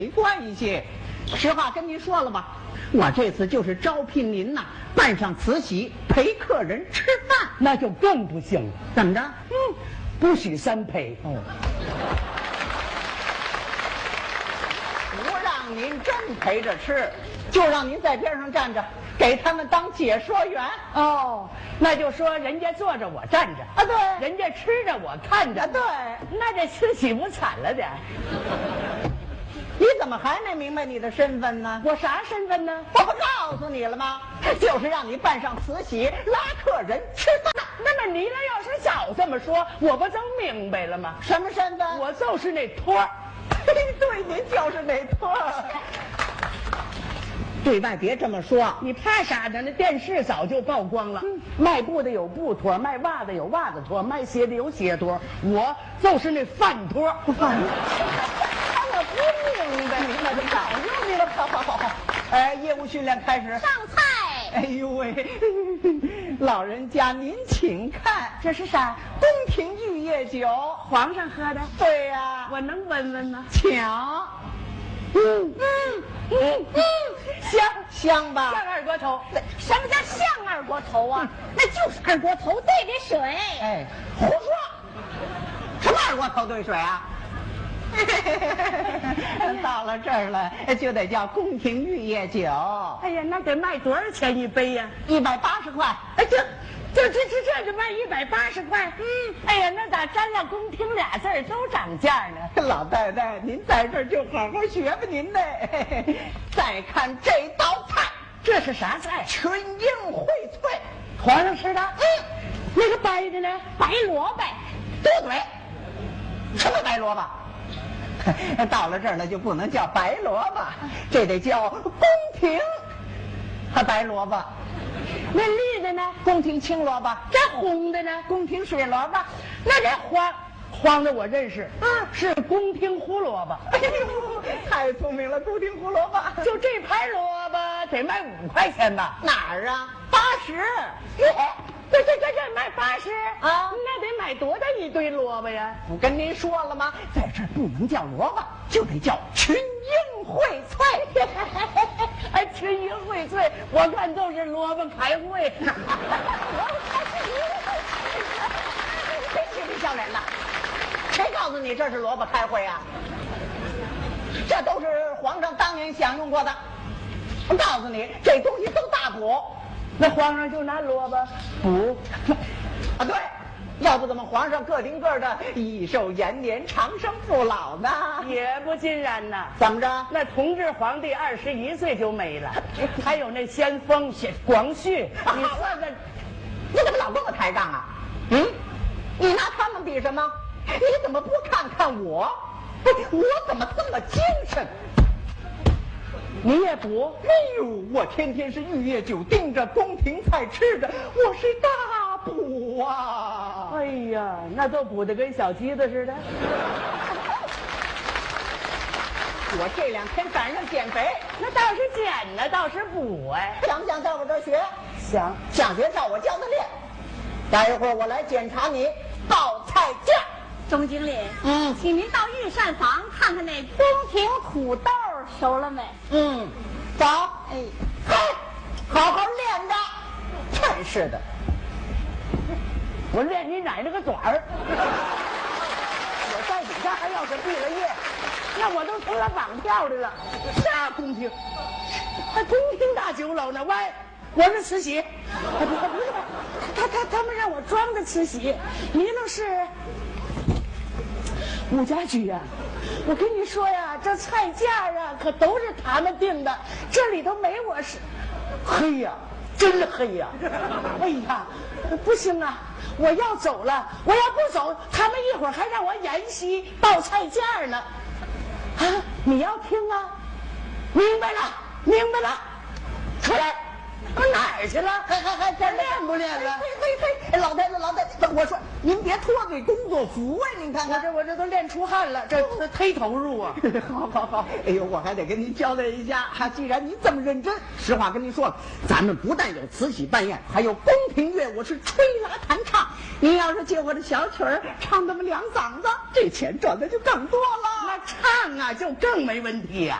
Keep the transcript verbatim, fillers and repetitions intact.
惯一些。实话跟您说了吧，我这次就是招聘您呐，办上慈禧陪客人吃饭， 那就更不行了。 怎么着？ 嗯，不许三陪。 哦，不让您真陪着吃，就让您在边上站着，给他们当解说员。 哦，那就说人家坐着我站着啊，对， 人家吃着我看着， 啊，对， 那这慈禧不惨了点？ 你怎么还没明白你的身份呢？ 我啥身份呢？ 我不告诉你了吗？就是让你办上慈禧拉客人吃饭。 那么你呢？要是早这么说，我不就明白了吗？ 什么身份？ 我就是那托儿。 对，您就是那托儿。对外别这么说， 你怕啥呢？那电视早就曝光了。嗯、卖布的有布托，卖袜子有袜子托，卖鞋的有鞋托，我就是那饭托。 饭托。我不明白，明白就早就明白。好好好好，哎，业务训练开始。 上菜。 哎呦喂，老人家您请看， 这是啥？ 宫廷玉液酒， 皇上喝的。 对呀、啊， 我能闻闻吗？ 抢。 嗯嗯嗯嗯，香香吧？ 像二锅头。什么叫像二锅头啊？那就是二锅头兑的水。 哎，胡说！什么二锅头兑水啊？到了这儿了，就得叫宫廷玉液酒。 哎呀，那得卖多少钱一杯呀？ 一百八十块。 哎，这这这这这就卖一百八十块。嗯，哎呀，那咋沾了宫廷俩字儿都涨价呢？ 老太太，您在这儿就好好学吧您呢。再看这道菜， 这是啥菜？ 群英荟萃， 皇上吃的。 嗯， 那个白的呢？ 白萝卜。 多嘴。什么白萝卜？到了这儿了就不能叫白萝卜，这得叫宫廷白萝卜。 那绿的呢？ 宫廷青萝卜。 这红的呢？ 宫廷水萝卜。 那这黄黄的我认识，嗯，是宫廷胡萝卜。 哎呦，太聪明了，宫廷胡萝卜。 就这盘萝卜得卖五块钱吧？ 哪儿啊？八十。 这这这这卖八十啊？ 那得买多大一堆萝卜呀？ 我跟您说了吗？在这儿不能叫萝卜，就得叫群英荟萃。 哎，群英荟萃，我看都是萝卜开会。 真是不笑脸的！谁告诉你这是萝卜开会啊？这都是皇上当年享用过的。我告诉你，这东西都大补。 那皇上就拿萝卜补啊？对，要不怎么皇上个顶个的益寿延年、长生不老呢？ 也不尽然呐。 怎么着？ 那同治皇帝二十一岁就没了，还有那先锋广旭，你说说， 你怎么老跟我抬杠啊？嗯，你拿他们比什么？你怎么不看看我？我怎么这么精神？ 你也补？ 哎呦，我天天是玉液酒盯着，宫廷菜吃着，我是大补啊！ 哎呀，那都补得跟小鸡子似的。 我这两天赶上减肥， 那倒是减呢，倒是补哎。 想不想在我这儿学？ 想。 想学，照我教的练。待一会儿我来检查你报菜价。 总经理， 嗯， 请您到御膳房看看那宫廷土豆熟了没？ 嗯，走。哎，嘿，好好练着。真是的， 我练你奶奶个爪儿！我在底下还要是毕了业，那我都成了绑票的了。啥宫廷？还宫廷大酒楼呢？喂，我是慈禧。不是不是，他他他们让我装的慈禧，你那是吴家驹呀！我跟你说呀，这菜价啊，可都是他们定的，这里头没我是。黑呀，真黑呀！哎呀，不行啊，我要走了，我要不走，他们一会儿还让我演戏报菜价呢。啊，你要听啊？明白了，明白了，出来， 哪儿去了？ 还还还这练不练了？ 嘿嘿嘿，老太太老太太，我说您别脱这工作服啊，您看看。 我这我这都练出汗了，这这忒投入啊！ 好好好，哎呦，我还得跟您交代一下哈，既然您这么认真，实话跟您说了，咱们不但有慈禧办宴，还有宫廷乐舞是吹拉弹唱。您要是借我的小曲儿唱那么两嗓子，这钱赚的就更多了。 那唱啊，就更没问题呀、